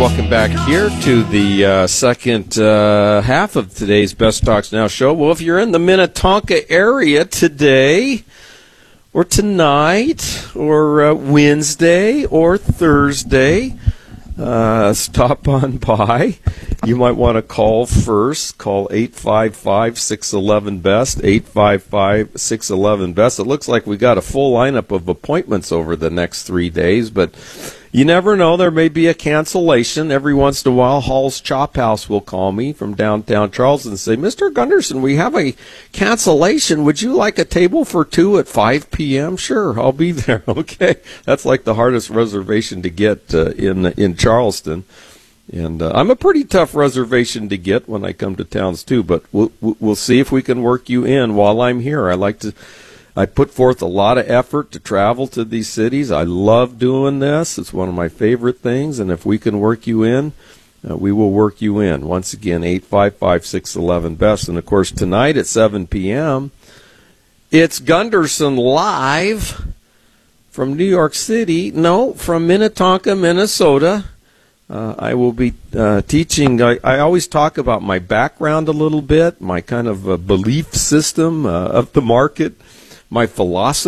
welcome back here to the second half of today's Best Talks Now show. Well, if you're in the Minnetonka area today, or tonight, or Wednesday, or Thursday, stop on by. You might want to call first. Call 855-611-BEST, 855-611-BEST. It looks like we got a full lineup of appointments over the next 3 days, but you never know. There may be a cancellation. Every once in a while, Hall's Chop House will call me from downtown Charleston and say, Mr. Gunderson, we have a cancellation. Would you like a table for 2 at 5 p.m.? Sure, I'll be there. Okay. That's like the hardest reservation to get in Charleston. And I'm a pretty tough reservation to get when I come to towns, too. But we'll see if we can work you in while I'm here. I put forth a lot of effort to travel to these cities. I love doing this. It's one of my favorite things. And if we can work you in, we will work you in. Once again, 855-611-BEST. And, of course, tonight at 7 p.m., it's Gunderson Live from New York City. No, from Minnetonka, Minnesota. I will be teaching. I always talk about my background a little bit, my kind of belief system of the market, my philosophy.